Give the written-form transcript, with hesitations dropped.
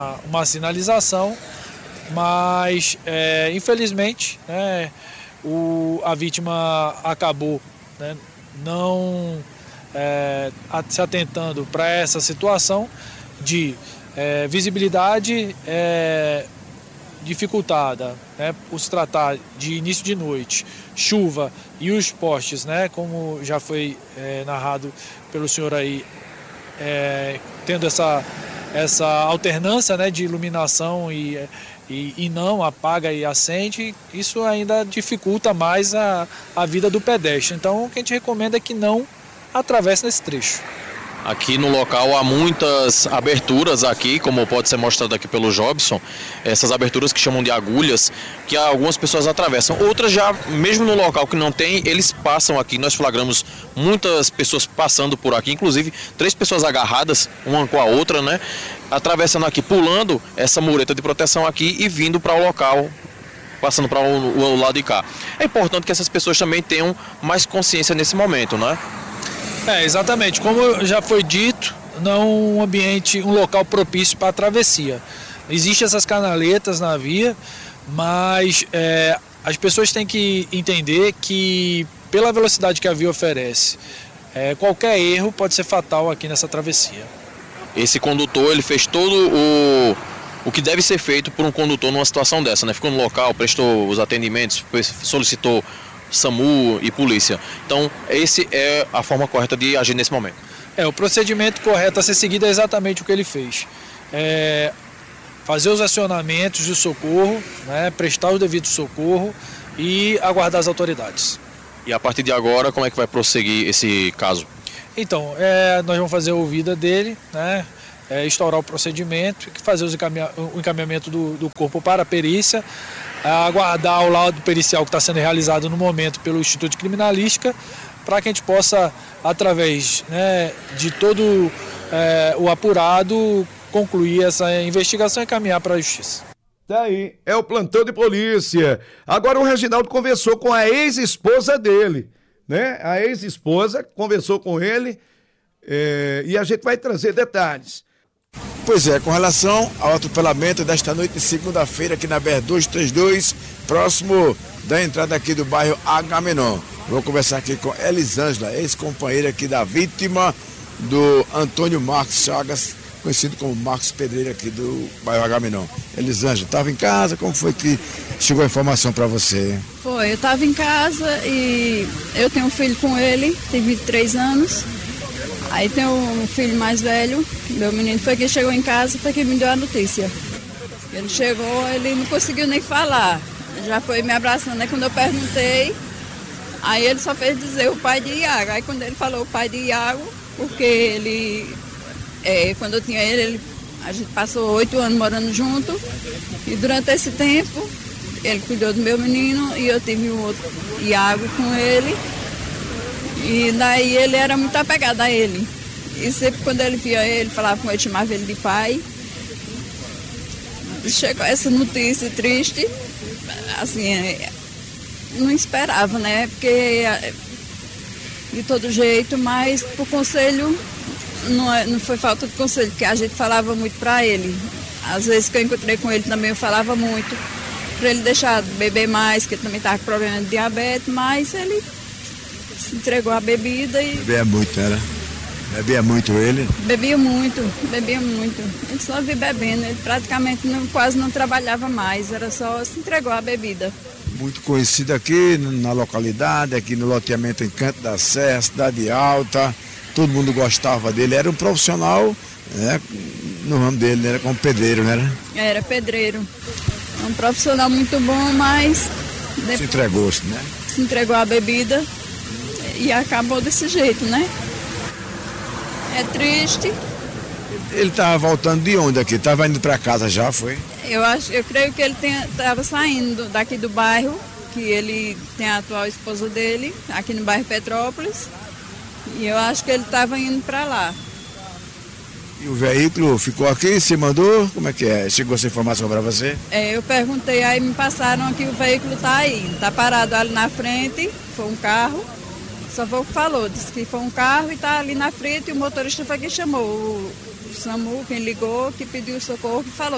uma sinalização, mas infelizmente, né, a vítima acabou, né, não se atentando para essa situação de visibilidade dificultada, né, por se tratar de início de noite, chuva e os postes, né, como já foi narrado pelo senhor aí, tendo essa alternância, né, de iluminação e não apaga e acende, isso ainda dificulta mais a vida do pedestre. Então, o que a gente recomenda é que não atravesse nesse trecho. Aqui no local há muitas aberturas aqui, como pode ser mostrado aqui pelo Jobson, essas aberturas que chamam de agulhas, que algumas pessoas atravessam. Outras já, mesmo no local que não tem, eles passam aqui. Nós flagramos muitas pessoas passando por aqui, inclusive 3 pessoas agarradas, uma com a outra, né? Atravessando aqui, pulando essa mureta de proteção aqui e vindo para o local, passando para o lado de cá. É importante que essas pessoas também tenham mais consciência nesse momento, né? Exatamente. Como já foi dito, não um local propício para a travessia. Existem essas canaletas na via, mas as pessoas têm que entender que, pela velocidade que a via oferece, qualquer erro pode ser fatal aqui nessa travessia. Esse condutor, ele fez todo o que deve ser feito por um condutor numa situação dessa, né? Ficou no local, prestou os atendimentos, solicitou SAMU e polícia. Então, essa é a forma correta de agir nesse momento. O procedimento correto a ser seguido é exatamente o que ele fez. Fazer os acionamentos de socorro, né, prestar o devido socorro e aguardar as autoridades. E a partir de agora, como é que vai prosseguir esse caso? Então, nós vamos fazer a ouvida dele, né, instaurar o procedimento, fazer o encaminhamento do corpo para a perícia, aguardar o laudo pericial que está sendo realizado no momento pelo Instituto de Criminalística, para que a gente possa, através, né, de todo o apurado, concluir essa investigação e caminhar para a justiça. Daí, é o plantão de polícia. Agora o Reginaldo conversou com a ex-esposa dele, né? A ex-esposa conversou com ele e a gente vai trazer detalhes. Pois é, com relação ao atropelamento desta noite de segunda-feira aqui na BR-232, próximo da entrada aqui do bairro Agamenon. Vou conversar aqui com Elisângela, ex-companheira aqui da vítima do Antônio Marcos Chagas, conhecido como Marcos Pedreira aqui do bairro Agamenon. Elisângela, estava em casa, como foi que chegou a informação para você? Foi, eu estava em casa e eu tenho um filho com ele, tem 23 anos. Aí tem um filho mais velho, meu menino foi que chegou em casa, foi que me deu a notícia. Ele chegou, ele não conseguiu nem falar, já foi me abraçando, né? Quando eu perguntei, aí ele só fez dizer o pai de Iago. Aí quando ele falou o pai de Iago, porque ele, quando eu tinha ele, a gente passou 8 anos morando junto, e durante esse tempo, ele cuidou do meu menino e eu tive o outro Iago com ele. E daí ele era muito apegado a ele. E sempre quando ele via ele, falava com ele, chamava ele de pai. Chegou essa notícia triste, assim, não esperava, né? Porque de todo jeito, mas por conselho, não foi falta de conselho, porque a gente falava muito para ele. Às vezes que eu encontrei com ele também eu falava muito para ele deixar de beber mais, que ele também estava com problema de diabetes, mas ele se entregou à bebida e... Bebia muito, era? Bebia muito ele? Bebia muito. Ele só via bebendo, ele praticamente quase não trabalhava mais, era só se entregou à bebida. Muito conhecido aqui na localidade, aqui no loteamento Encanto da Serra, Cidade Alta, todo mundo gostava dele, era um profissional, né, no ramo dele, era como pedreiro, né? Era pedreiro, um profissional muito bom, mas... Se entregou-se, né? Se entregou à bebida. E acabou desse jeito, né? É triste. Ele estava voltando de onde aqui? Estava indo para casa já, foi? Eu creio que ele estava saindo daqui do bairro, que ele tem a atual esposa dele, aqui no bairro Petrópolis. E eu acho que ele estava indo para lá. E o veículo ficou aqui, se mandou? Como é que é? Chegou essa informação para você? Eu perguntei, aí me passaram que o veículo está aí. Está parado ali na frente, foi um carro. Só foi o que falou, disse que foi um carro e está ali na frente e o motorista foi quem chamou. O SAMU, quem ligou, que pediu socorro, que falou.